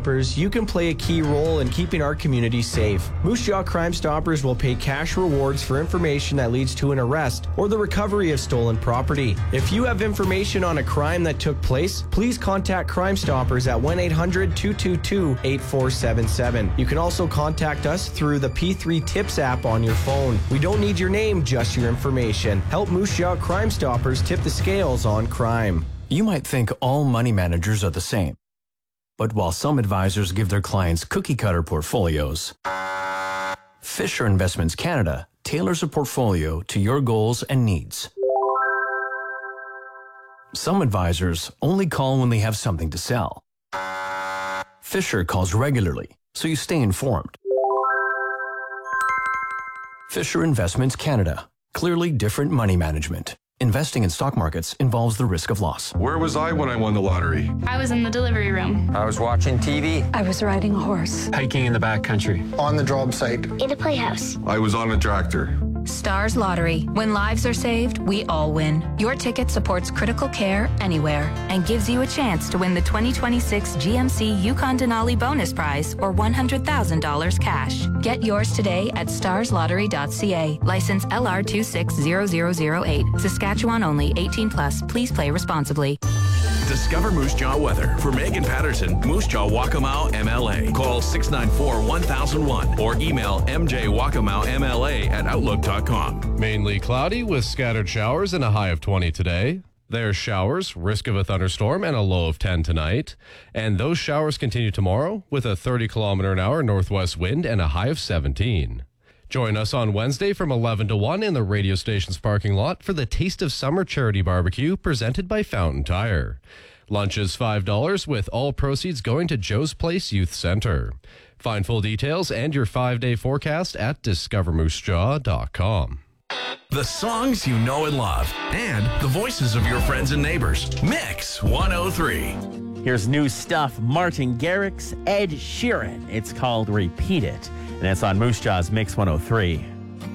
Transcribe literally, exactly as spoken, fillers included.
Stoppers, you can play a key role in keeping our community safe. Moose Jaw Crime Stoppers will pay cash rewards for information that leads to an arrest or the recovery of stolen property. If you have information on a crime that took place, please contact Crime Stoppers at one eight hundred two two two eight four seven seven. You can also contact us through the P three Tips app on your phone. We don't need your name, just your information. Help Moose Jaw Crime Stoppers tip the scales on crime. You might think all money managers are the same. But while some advisors give their clients cookie-cutter portfolios, Fisher Investments Canada tailors a portfolio to your goals and needs. Some advisors only call when they have something to sell. Fisher calls regularly, so you stay informed. Fisher Investments Canada. Clearly different money management. Investing in stock markets involves the risk of loss. Where was I when I won the lottery? I was in the delivery room. I was watching T V. I was riding a horse. Hiking in the backcountry. On the job site. In a playhouse. I was on a tractor. Stars Lottery. When lives are saved, we all win. Your ticket supports critical care anywhere and gives you a chance to win the twenty twenty-six G M C Yukon Denali bonus prize or one hundred thousand dollars cash. Get yours today at stars lottery dot c a. License L R two six zero zero zero eight. Saskatchewan only. eighteen plus. Please play responsibly. Discover Moose Jaw weather. For Megan Patterson, Moose Jaw Waccamaw M L A. Call six nine four one thousand one or email m j waccamaw m l a at outlook dot com. Mainly cloudy with scattered showers and a high of twenty today. There's showers, risk of a thunderstorm, and a low of ten tonight. And those showers continue tomorrow with a thirty kilometer an hour northwest wind and a high of seventeen. Join us on Wednesday from eleven to one in the radio station's parking lot for the Taste of Summer charity barbecue presented by Fountain Tire. Lunch is five dollars with all proceeds going to Joe's Place Youth Center. Find full details and your five-day forecast at discover moose jaw dot com. The songs you know and love and the voices of your friends and neighbors. Mix one oh three. Here's new stuff. Martin Garrix, Ed Sheeran. It's called Repeat It. And it's on Moose Jaw's Mix one oh three.